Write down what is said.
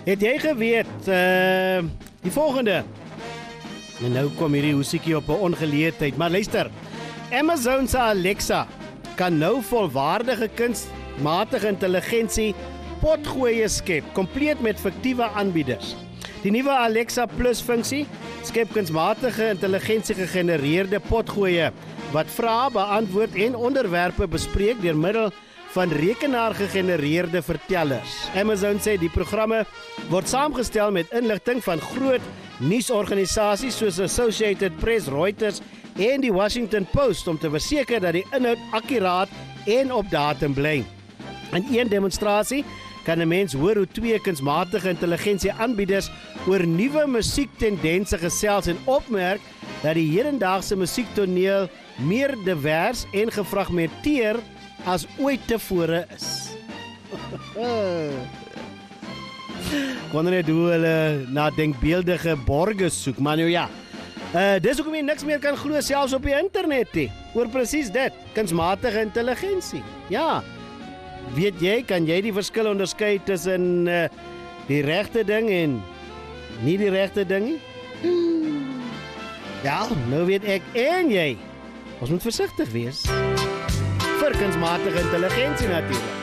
Het jy geweet, die volgende, en nou kom hierdie hoesiekie op 'n ongeleentheid, maar luister, Amazon se Alexa kan nou volwaardige kunsmatige intelligensie potgoeie skep, kompleet met fiktiewe aanbieders. Die nuwe Alexa Plus funksie skep kunsmatige intelligensie gegenereerde potgoeie wat vrae beantwoord en onderwerpe bespreek deur middel van rekenaar-gegenereerde vertellers. Amazon sê die programme word saamgestel met inligting van groot nuusorganisasies soos Associated Press, Reuters en die Washington Post om te verseker dat die inhoud akkuraat en op datum bly. In een demonstrasie kan 'n mens hoor hoe twee kunsmatige intelligensie aanbieders oor nuwe musiektendense gesels en opmerk dat die hedendaagse musiektoneel meer divers en gefragmenteer as ooit tevore is. Ek wonder net hoe hulle na denkbeeldige borge soek, maar nou ja. Dis hoekom jy niks meer kan glo selfs op die internet nie. Oor presies dit, kunsmatige intelligensie. Ja. Weet jy, kan jy die verskil onderskei tussen die regte ding en nie die regte ding nie? Ja, nou weet ek en jy. Ons moet versigtig wees. Vir kunsmatige intelligensie natuurlik.